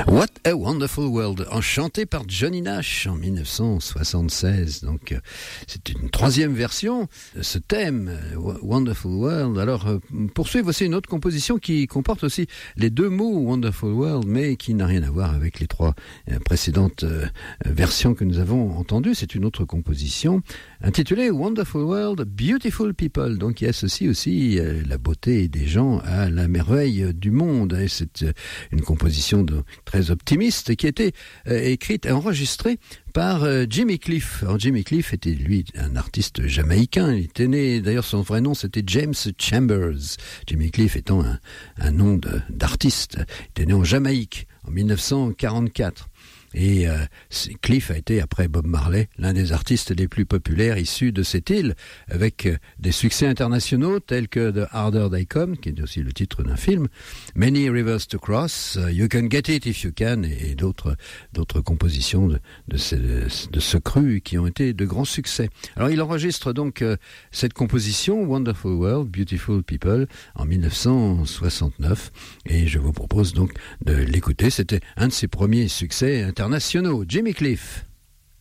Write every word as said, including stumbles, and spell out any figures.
What a Wonderful World, chanté par Johnny Nash en dix-neuf cent soixante-seize. Donc, euh, c'est une troisième version de ce thème, euh, Wonderful World. Alors, euh, poursuivre, voici une autre composition qui comporte aussi les deux mots Wonderful World, mais qui n'a rien à voir avec les trois euh, précédentes euh, versions que nous avons entendues. C'est une autre composition intitulée Wonderful World, Beautiful People. Donc, qui associe aussi euh, la beauté des gens à la merveille du monde. Et c'est euh, une composition de, très optimiste qui a été euh, écrite et enregistrée par euh, Jimmy Cliff. Alors Jimmy Cliff était lui un artiste jamaïcain. Il était né, d'ailleurs son vrai nom c'était James Chambers. Jimmy Cliff étant un, un nom de, d'artiste. Il était né en Jamaïque en dix-neuf cent quarante-quatre. Et euh, Cliff a été, après Bob Marley, l'un des artistes les plus populaires issus de cette île, avec euh, des succès internationaux tels que The Harder They Come, qui est aussi le titre d'un film, Many Rivers to Cross, uh, You Can Get It If You Can, et, et d'autres, d'autres compositions de, de, ce, de ce cru qui ont été de grands succès. Alors il enregistre donc euh, cette composition, Wonderful World, Beautiful People, en dix-neuf cent soixante-neuf, et je vous propose donc de l'écouter. C'était un de ses premiers succès internationaux, Jimmy Cliff.